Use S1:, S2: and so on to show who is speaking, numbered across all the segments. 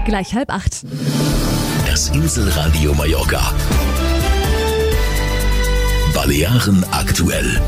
S1: gleich 7:30.
S2: Das Inselradio Mallorca. Balearen aktuell.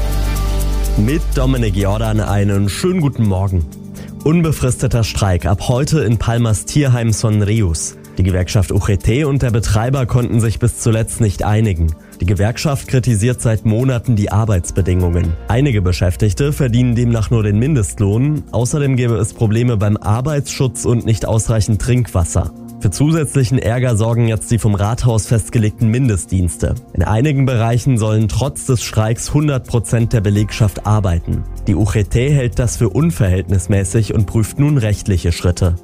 S3: Mit Dominik Jordan einen schönen guten Morgen. Unbefristeter Streik ab heute in Palmas Tierheim Son Rius. Die Gewerkschaft UGT und der Betreiber konnten sich bis zuletzt nicht einigen. Die Gewerkschaft kritisiert seit Monaten die Arbeitsbedingungen. Einige Beschäftigte verdienen demnach nur den Mindestlohn. Außerdem gäbe es Probleme beim Arbeitsschutz und nicht ausreichend Trinkwasser. Für zusätzlichen Ärger sorgen jetzt die vom Rathaus festgelegten Mindestdienste. In einigen Bereichen sollen trotz des Streiks 100% der Belegschaft arbeiten. Die UGT hält das für unverhältnismäßig und prüft nun rechtliche Schritte.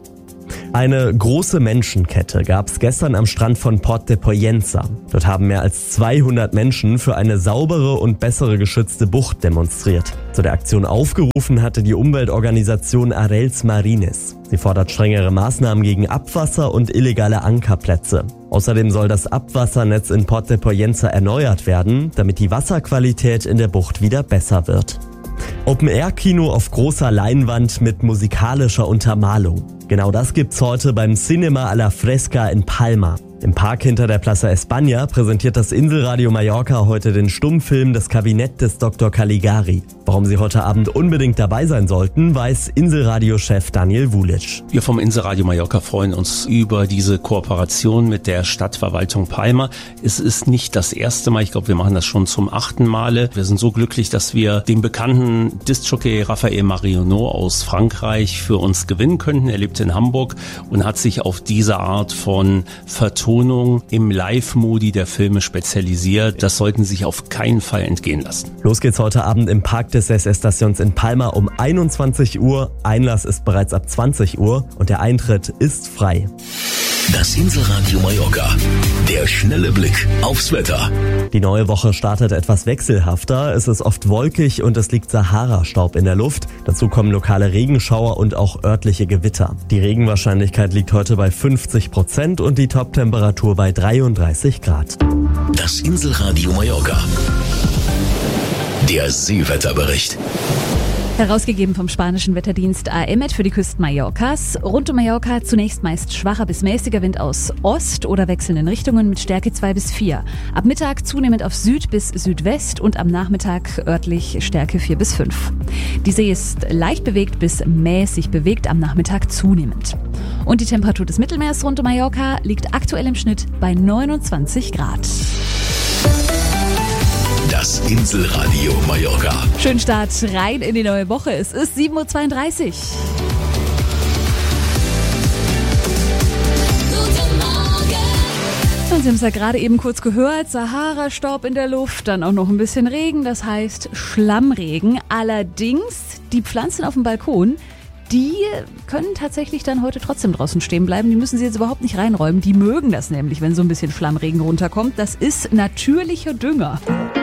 S3: Eine große Menschenkette gab es gestern am Strand von Port de Pollença. Dort haben mehr als 200 Menschen für eine saubere und bessere geschützte Bucht demonstriert. Zu der Aktion aufgerufen hatte die Umweltorganisation Arrels Marines. Sie fordert strengere Maßnahmen gegen Abwasser und illegale Ankerplätze. Außerdem soll das Abwassernetz in Port de Pollença erneuert werden, damit die Wasserqualität in der Bucht wieder besser wird. Open-Air-Kino auf großer Leinwand mit musikalischer Untermalung. Genau das gibt's heute beim Cinema a la Fresca in Palma. Im Park hinter der Plaza España präsentiert das Inselradio Mallorca heute den Stummfilm Das Kabinett des Dr. Caligari. Warum Sie heute Abend unbedingt dabei sein sollten, weiß Inselradio-Chef Daniel Vulic.
S4: Wir vom Inselradio Mallorca freuen uns über diese Kooperation mit der Stadtverwaltung Palma. Es ist nicht das erste Mal, ich glaube, wir machen das schon zum 8. Male. Wir sind so glücklich, dass wir den bekannten Disc-Jockey Raphael Marionneau aus Frankreich für uns gewinnen könnten. Er lebt in Hamburg und hat sich auf diese Art von Vertonung im Live-Modi der Filme spezialisiert. Das sollten Sie sich auf keinen Fall entgehen lassen.
S3: Los geht's heute Abend im Parc des Ses Estacions in Palma um 21 Uhr. Einlass ist bereits ab 20 Uhr und der Eintritt ist frei.
S2: Das Inselradio Mallorca. Der schnelle Blick aufs Wetter.
S3: Die neue Woche startet etwas wechselhafter. Es ist oft wolkig und es liegt Sahara-Staub in der Luft. Dazu kommen lokale Regenschauer und auch örtliche Gewitter. Die Regenwahrscheinlichkeit liegt heute bei 50% und die Toptemperatur bei 33 Grad.
S2: Das Inselradio Mallorca. Der Seewetterbericht.
S1: Herausgegeben vom spanischen Wetterdienst AEMET für die Küsten Mallorcas. Rund um Mallorca zunächst meist schwacher bis mäßiger Wind aus Ost oder wechselnden Richtungen mit Stärke 2 bis 4. Ab Mittag zunehmend auf Süd bis Südwest und am Nachmittag örtlich Stärke 4 bis 5. Die See ist leicht bewegt bis mäßig bewegt, am Nachmittag zunehmend. Und die Temperatur des Mittelmeers rund um Mallorca liegt aktuell im Schnitt bei 29 Grad.
S2: Das Inselradio Mallorca.
S1: Schönen Start rein in die neue Woche. Es ist 7:32 Uhr. Und Sie haben es ja gerade eben kurz gehört, Sahara-Staub in der Luft, dann auch noch ein bisschen Regen, das heißt Schlammregen. Allerdings, die Pflanzen auf dem Balkon, die können tatsächlich dann heute trotzdem draußen stehen bleiben. Die müssen Sie jetzt überhaupt nicht reinräumen. Die mögen das nämlich, wenn so ein bisschen Schlammregen runterkommt. Das ist natürlicher Dünger.